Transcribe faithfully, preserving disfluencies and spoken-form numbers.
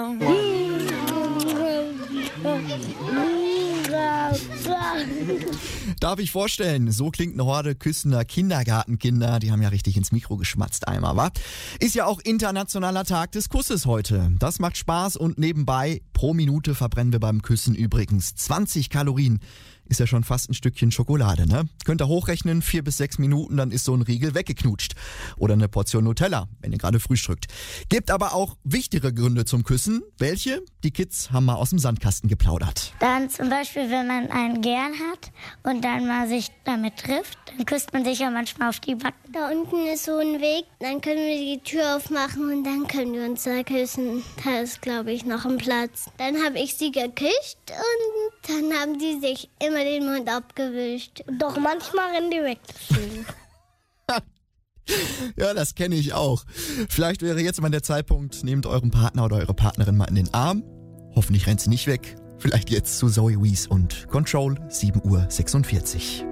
Darf ich vorstellen, so klingt eine Horde küssender Kindergartenkinder. Die haben ja richtig ins Mikro geschmatzt einmal, wa? Ist ja auch internationaler Tag des Kusses heute. Das macht Spaß und nebenbei, pro Minute verbrennen wir beim Küssen übrigens zwanzig Kalorien. Ist ja schon fast ein Stückchen Schokolade, ne? Könnt ihr hochrechnen, vier bis sechs Minuten, dann ist so ein Riegel weggeknutscht. Oder eine Portion Nutella, wenn ihr gerade frühstückt. Gibt aber auch wichtigere Gründe zum Küssen. Welche? Die Kids haben mal aus dem Sandkasten geplaudert. Dann zum Beispiel, wenn man einen gern hat und dann mal sich damit trifft, dann küsst man sich ja manchmal auf die Backen. Da unten ist so ein Weg, dann können wir die Tür aufmachen und dann können wir uns da küssen. Da ist, glaube ich, noch ein Platz. Dann habe ich sie geküsst und dann haben die sich immer den Mund abgewischt. Doch manchmal rennen die weg. Ja, das kenne ich auch. Vielleicht wäre jetzt mal der Zeitpunkt, nehmt euren Partner oder eure Partnerin mal in den Arm. Hoffentlich rennt sie nicht weg. Vielleicht jetzt zu Zoe Wees und Control, sieben Uhr sechsundvierzig.